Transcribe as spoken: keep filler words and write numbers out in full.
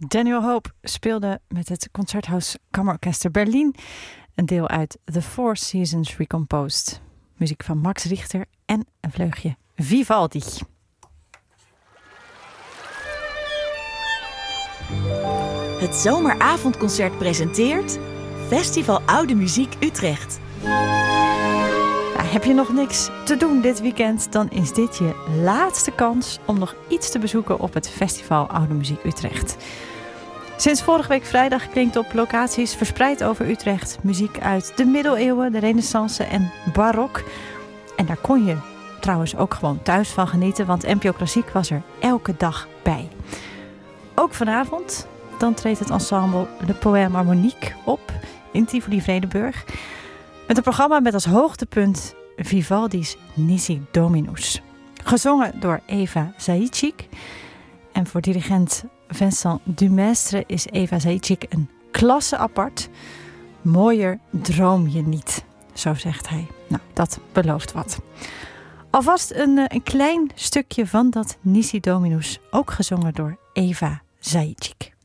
Daniel Hope speelde met het Concerthaus Kammerorkester Berlin een deel uit The Four Seasons Recomposed. Muziek van Max Richter en een vleugje Vivaldi. Het Zomeravondconcert presenteert Festival Oude Muziek Utrecht. Nou, heb je nog niks te doen dit weekend, dan is dit je laatste kans om nog iets te bezoeken op het Festival Oude Muziek Utrecht. Sinds vorige week vrijdag klinkt op locaties verspreid over Utrecht muziek uit de middeleeuwen, de renaissance en barok. En daar kon je trouwens ook gewoon thuis van genieten, want N P O Klassiek was er elke dag bij. Ook vanavond, dan treedt het ensemble Le Poème Harmonique op in Tivoli-Vredenburg. Met een programma met als hoogtepunt Vivaldi's Nisi Dominus. Gezongen door Eva Zajic. En voor dirigent Vincent Dumestre is Eva Zajic een klasse apart. Mooier droom je niet, zo zegt hij. Nou, dat belooft wat. Alvast een, een klein stukje van dat Nisi Dominus, ook gezongen door Eva Zajic.